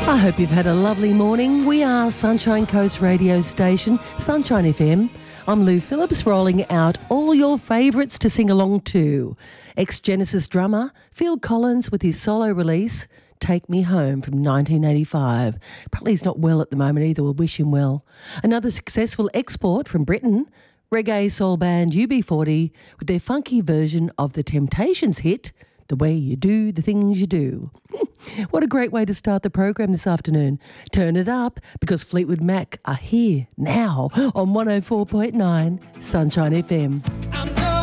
I hope you've had a lovely morning. We are Sunshine Coast radio station, Sunshine FM. I'm Lou Phillips, rolling out all your favourites to sing along to. Ex-Genesis drummer Phil Collins with his solo release, Take Me Home from 1985. Probably he's not well at the moment either, we'll wish him well. Another successful export from Britain, reggae soul band UB40 with their funky version of the Temptations hit, The Way You Do the Things You Do. What a great way to start the program this afternoon. Turn it up because Fleetwood Mac are here now on 104.9 Sunshine FM.